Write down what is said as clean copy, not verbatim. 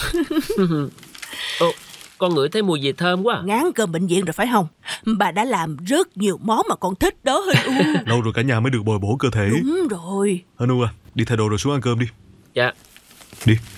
Ồ, con ngửi thấy mùi gì thơm quá. Ngán cơm bệnh viện rồi phải không? Bà đã làm rất nhiều món mà con thích đó Hình U. Lâu rồi cả nhà mới được bồi bổ cơ thể. Đúng rồi. Hình U à, đi thay đồ rồi xuống ăn cơm đi. Dạ. Đi.